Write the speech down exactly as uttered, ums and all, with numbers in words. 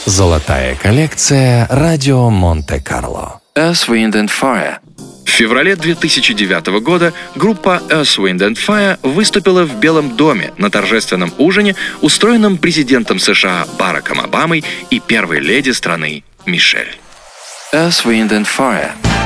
Золотая коллекция «Радио Монте-Карло». Earth, Wind and Fire. В феврале две тысячи девятого года группа Earth, Wind and Fire выступила в Белом доме на торжественном ужине, устроенном президентом США Бараком Обамой и первой леди страны Мишель. Earth, Wind and Fire.